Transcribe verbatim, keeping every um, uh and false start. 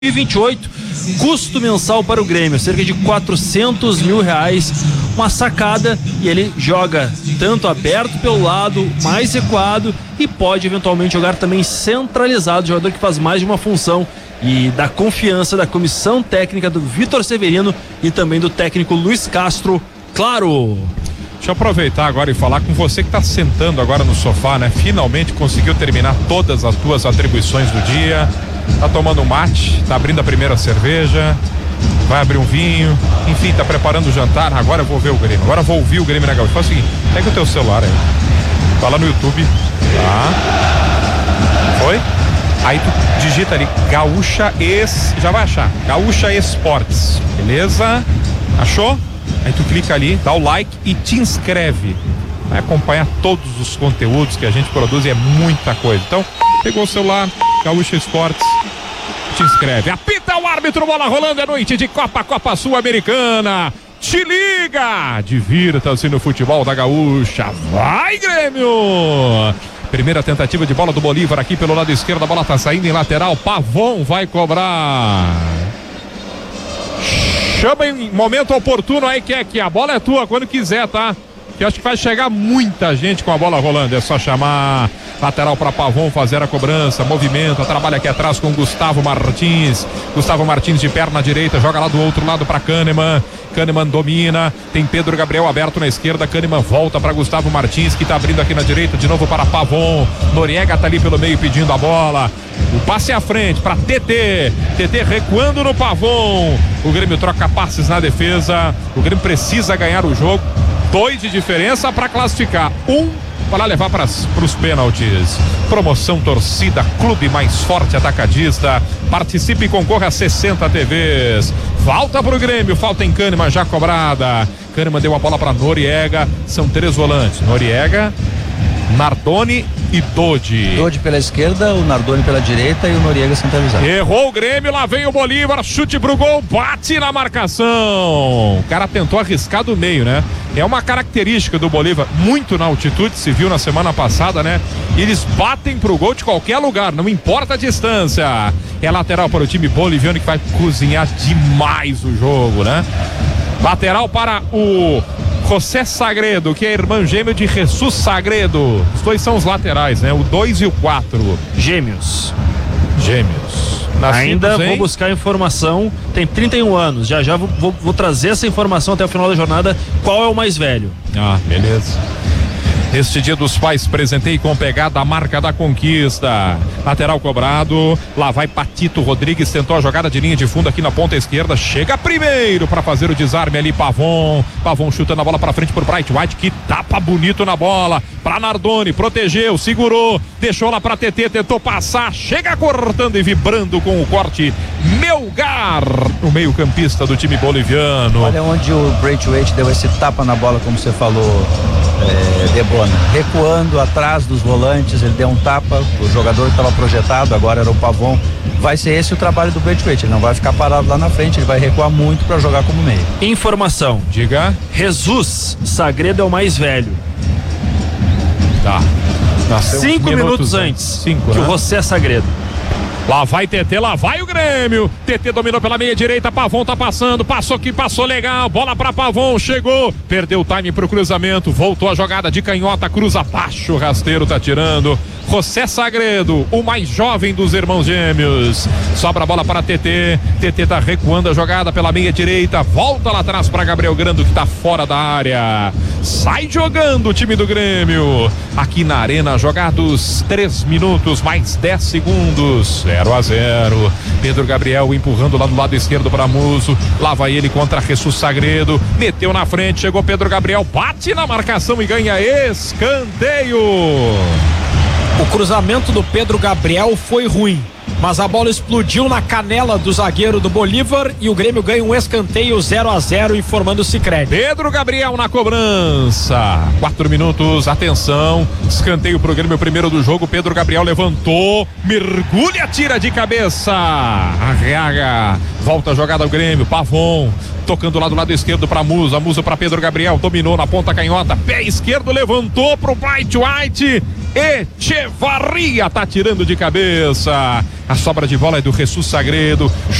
e vinte e oito, custo mensal para o Grêmio, cerca de quatrocentos mil reais, uma sacada, e ele joga tanto aberto pelo lado, mais recuado, e pode eventualmente jogar também centralizado, jogador que faz mais de uma função, e da confiança da comissão técnica do Vitor Severino e também do técnico Luiz Castro, claro. Deixa eu aproveitar agora e falar com você que está sentando agora no sofá, né? Finalmente conseguiu terminar todas as tuas atribuições do dia. Tá tomando um mate, tá abrindo a primeira cerveja, vai abrir um vinho, enfim, tá preparando o jantar. Agora eu vou ver o Grêmio, agora eu vou ouvir o Grêmio na Gaúcha. Faz o seguinte, pega o teu celular aí, vai lá no YouTube, tá? Foi? Aí tu digita ali, Gaúcha Es, já vai achar, Gaúcha Esportes, beleza? Achou? Aí tu clica ali, dá o like e te inscreve. Vai acompanhar todos os conteúdos que a gente produz e é muita coisa. Então, pegou o celular, Gaúcha Esportes, te inscreve. Apita o árbitro, bola rolando, é noite de Copa, Copa Sul-Americana. Te liga! Divirta-se no futebol da Gaúcha. Vai, Grêmio! Primeira tentativa de bola do Bolívar aqui pelo lado esquerdo, a bola tá saindo em lateral. Pavon vai cobrar. Chama em momento oportuno aí, que é que a bola é tua quando quiser, tá? Que eu acho que vai chegar muita gente com a bola rolando. É só chamar. Lateral para Pavon fazer a cobrança, movimenta, trabalha aqui atrás com Gustavo Martins. Gustavo Martins de perna direita, joga lá do outro lado para Kahneman. Kahneman domina, tem Pedro Gabriel aberto na esquerda, Kahneman volta para Gustavo Martins, que tá abrindo aqui na direita, de novo para Pavon. Noriega tá ali pelo meio pedindo a bola. O passe à frente para T T. T T recuando no Pavon. O Grêmio troca passes na defesa. O Grêmio precisa ganhar o jogo. Dois de diferença para classificar. Um para levar para os pênaltis. Promoção torcida, clube mais forte atacadista. Participe e concorra a sessenta T Vs. Falta pro Grêmio, falta em Kahneman já cobrada. Kahneman deu a bola para Noriega. São três volantes. Noriega, Nardoni e Dodi. Dodi pela esquerda, o Nardoni pela direita e o Noriega centralizado. Errou o Grêmio, lá vem o Bolívar, chute pro gol, bate na marcação. O cara tentou arriscar do meio, né? É uma característica do Bolívar, muito na altitude, se viu na semana passada, né? Eles batem pro gol de qualquer lugar, não importa a distância. É lateral para o time boliviano que vai cozinhar demais o jogo, né? Lateral para o José Sagredo, que é irmão gêmeo de Jesus Sagredo. Os dois são os laterais, né? O dois e o quatro. Gêmeos. Gêmeos. Nascidos, Ainda vou hein? buscar informação. Tem trinta e um anos. Já já vou, vou, vou trazer essa informação até o final da jornada. Qual é o mais velho? Ah, beleza. Este dia dos pais, presentei com pegada a marca da conquista. Lateral cobrado, lá vai Patito Rodrigues, tentou a jogada de linha de fundo aqui na ponta esquerda, chega primeiro para fazer o desarme ali, Pavon. Pavon chutando a bola para frente por Bright White, que tapa bonito na bola, para Nardoni, protegeu, segurou, deixou lá para T T, tentou passar, chega cortando e vibrando com o corte, Melgar, o meio campista do time boliviano. Olha onde o Bright White deu esse tapa na bola, como você falou, é, Debona, recuando atrás dos volantes, ele deu um tapa, o jogador estava projetado, agora era o Pavon. Vai ser esse o trabalho do Braithwaite, ele não vai ficar parado lá na frente, ele vai recuar muito para jogar como meio. Informação, diga. Jesus Sagredo é o mais velho. Tá. Nasceu Cinco minutos, minutos antes Cinco, que né? o José Sagredo. Lá vai T T, lá vai o Grêmio. T T dominou pela meia direita, Pavon tá passando, passou aqui, passou legal, bola pra Pavon, chegou, perdeu o time pro cruzamento, voltou a jogada de canhota, cruza baixo, o rasteiro tá tirando. José Sagredo, o mais jovem dos irmãos gêmeos. Sobra a bola para T T. T T tá recuando a jogada pela meia direita. Volta lá atrás para Gabriel Grando, que tá fora da área. Sai jogando o time do Grêmio. Aqui na arena, jogados três minutos, mais dez segundos. zero a zero. Pedro Gabriel empurrando lá do lado esquerdo para Muso. Lá vai ele contra Jesus Sagredo. Meteu na frente, chegou Pedro Gabriel. Bate na marcação e ganha escanteio. O cruzamento do Pedro Gabriel foi ruim, mas a bola explodiu na canela do zagueiro do Bolívar e o Grêmio ganha um escanteio zero a zero, informando o Sicredi. Pedro Gabriel na cobrança. Quatro minutos, atenção. Escanteio pro Grêmio, primeiro do jogo. Pedro Gabriel levantou, mergulha, tira de cabeça. Arreaga. Volta a jogada do Grêmio. Pavon tocando lá do lado esquerdo para Musa. Musa para Pedro Gabriel. Dominou na ponta canhota. Pé esquerdo, levantou pro Bright White. Echevarria tá tirando de cabeça. A sobra de bola é do Jesus Sagredo.